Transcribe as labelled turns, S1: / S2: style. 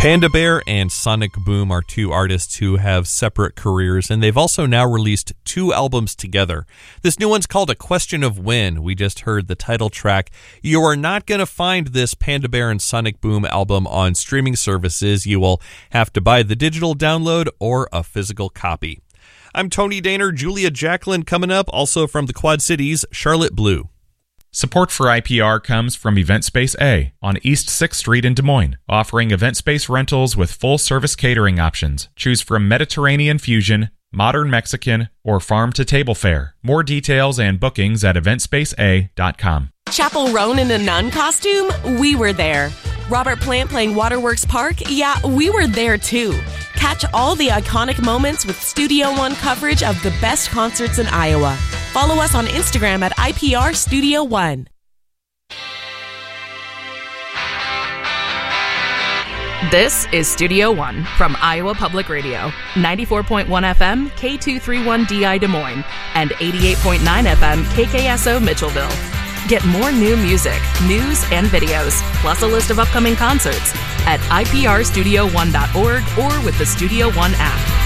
S1: Panda Bear and Sonic Boom are two artists who have separate careers, and they've also now released two albums together. This new one's called A Question of When. We just heard the title track. You are not going to find this Panda Bear and Sonic Boom album on streaming services. You will have to buy the digital download or a physical copy. I'm Tony Daner. Julia Jacqueline coming up, also from the Quad Cities, Charlotte Blue.
S2: Support for IPR comes from Event Space A on East 6th Street in Des Moines, offering event space rentals with full-service catering options. Choose from Mediterranean fusion, modern Mexican, or farm-to-table fare. More details and bookings at eventspaceA.com.
S3: Chapel Roan in a nun costume? We were there. Robert Plant playing Waterworks Park? Yeah, we were there too. Catch all the iconic moments with Studio One coverage of the best concerts in Iowa. Follow us on Instagram at IPR Studio One.
S4: This is Studio One from Iowa Public Radio, 94.1 FM K231DI Des Moines and 88.9 FM KKSO Mitchellville. Get more new music, news, and videos, plus a list of upcoming concerts at iprstudio1.org or with the Studio One app.